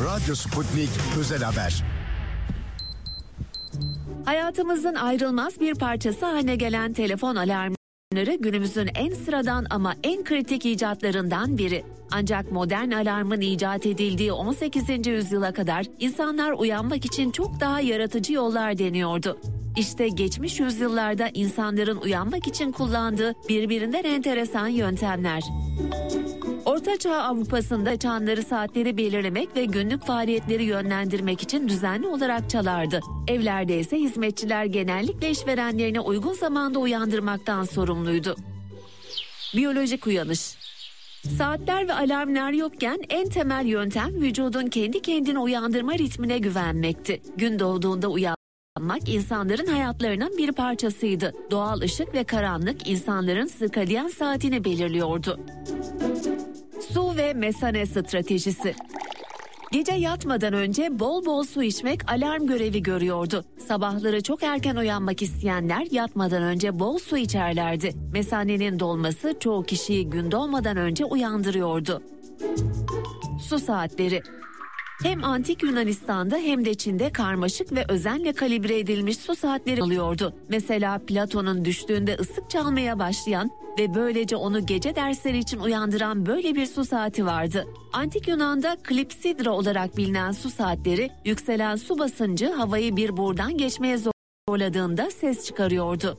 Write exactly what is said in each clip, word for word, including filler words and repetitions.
Radyo Sputnik Özel Haber. Hayatımızın ayrılmaz bir parçası haline gelen telefon alarmları günümüzün en sıradan ama en kritik icatlarından biri. Ancak modern alarmın icat edildiği on sekizinci yüzyıla kadar insanlar uyanmak için çok daha yaratıcı yollar deniyordu. İşte geçmiş yüzyıllarda insanların uyanmak için kullandığı birbirinden enteresan yöntemler. Orta Çağ Avrupa'sında çanları saatleri belirlemek ve günlük faaliyetleri yönlendirmek için düzenli olarak çalardı. Evlerde ise hizmetçiler genellikle işverenlerini uygun zamanda uyandırmaktan sorumluydu. Biyolojik uyanış. Saatler ve alarmlar yokken en temel yöntem vücudun kendi kendini uyandırma ritmine güvenmekti. Gün doğduğunda uyanmak insanların hayatlarının bir parçasıydı. Doğal ışık ve karanlık insanların sirkadiyen saatini belirliyordu. Su ve mesane stratejisi. Gece yatmadan önce bol bol su içmek alarm görevi görüyordu. Sabahları çok erken uyanmak isteyenler yatmadan önce bol su içerlerdi. Mesanenin dolması çoğu kişiyi gün doğmadan önce uyandırıyordu. Su saatleri. Hem antik Yunanistan'da hem de Çin'de karmaşık ve özenle kalibre edilmiş su saatleri oluyordu. Mesela Platon'un düştüğünde ıslık çalmaya başlayan ve böylece onu gece dersleri için uyandıran böyle bir su saati vardı. Antik Yunan'da klipsidra olarak bilinen su saatleri, yükselen su basıncı havayı bir borudan geçmeye zorladığında ses çıkarıyordu.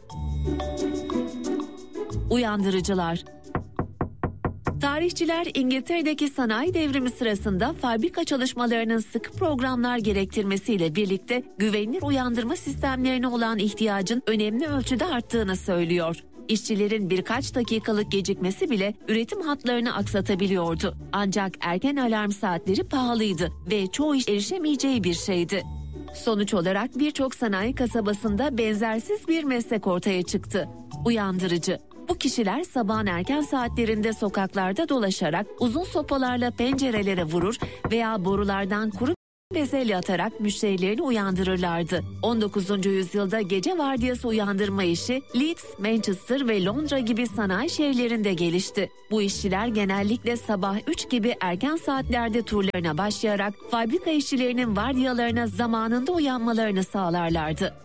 Uyandırıcılar. Tarihçiler İngiltere'deki sanayi devrimi sırasında fabrika çalışmalarının sıkı programlar gerektirmesiyle birlikte güvenilir uyandırma sistemlerine olan ihtiyacın önemli ölçüde arttığını söylüyor. İşçilerin birkaç dakikalık gecikmesi bile üretim hatlarını aksatabiliyordu. Ancak erken alarm saatleri pahalıydı ve çoğu iş erişemeyeceği bir şeydi. Sonuç olarak birçok sanayi kasabasında benzersiz bir meslek ortaya çıktı. Uyandırıcı. Bu kişiler sabahın erken saatlerinde sokaklarda dolaşarak uzun sopalarla pencerelere vurur veya borulardan kuru bezelye atarak müşterilerini uyandırırlardı. on dokuzuncu yüzyılda gece vardiyası uyandırma işi Leeds, Manchester ve Londra gibi sanayi şehirlerinde gelişti. Bu işçiler genellikle sabah üç gibi erken saatlerde turlarına başlayarak fabrika işçilerinin vardiyalarına zamanında uyanmalarını sağlarlardı.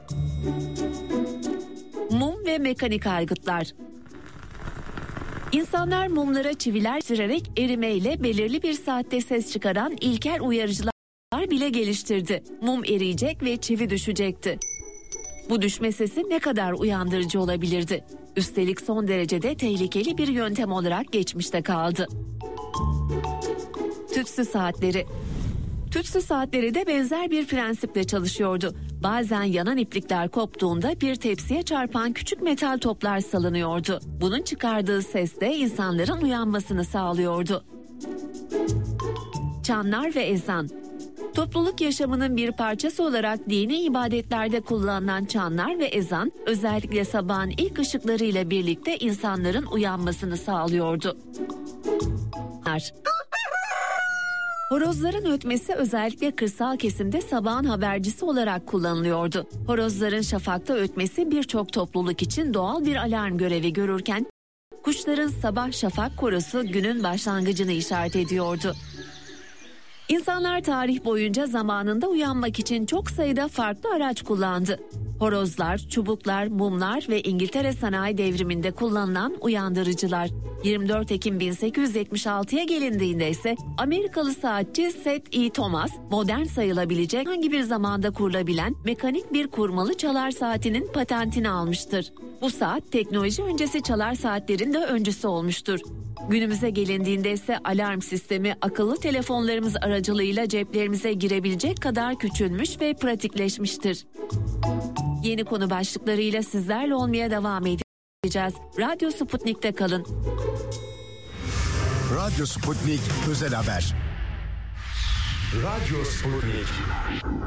Mum ve mekanik aygıtlar. İnsanlar mumlara çiviler sürerek erimeyle belirli bir saatte ses çıkaran ilkel uyarıcılar bile geliştirdi. Mum eriyecek ve çivi düşecekti. Bu düşme sesi ne kadar uyandırıcı olabilirdi? Üstelik son derecede tehlikeli bir yöntem olarak geçmişte kaldı. Tütsü saatleri. Tütsü saatleri de benzer bir prensiple çalışıyordu. Bazen yanan iplikler koptuğunda bir tepsiye çarpan küçük metal toplar salınıyordu. Bunun çıkardığı ses de insanların uyanmasını sağlıyordu. Çanlar ve ezan. Topluluk yaşamının bir parçası olarak dini ibadetlerde kullanılan çanlar ve ezan, özellikle sabahın ilk ışıklarıyla birlikte insanların uyanmasını sağlıyordu. Horozların ötmesi özellikle kırsal kesimde sabahın habercisi olarak kullanılıyordu. Horozların şafakta ötmesi birçok topluluk için doğal bir alarm görevi görürken, kuşların sabah şafak korosu günün başlangıcını işaret ediyordu. İnsanlar tarih boyunca zamanında uyanmak için çok sayıda farklı araç kullandı. Horozlar, çubuklar, mumlar ve İngiltere Sanayi Devrimi'nde kullanılan uyandırıcılar. yirmi dört Ekim bin sekiz yüz yetmiş altıya gelindiğinde ise Amerikalı saatçi Seth E. Thomas, modern sayılabilecek hangi bir zamanda kurulabilen mekanik bir kurmalı çalar saatinin patentini almıştır. Bu saat teknoloji öncesi çalar saatlerin de öncüsü olmuştur. Günümüze gelindiğinde ise alarm sistemi akıllı telefonlarımız aracılığıyla ceplerimize girebilecek kadar küçülmüş ve pratikleşmiştir. Yeni konu başlıklarıyla sizlerle olmaya devam edeceğiz. Radyo Sputnik'te kalın. Radyo Sputnik Özel Haber. Radyo Sputnik.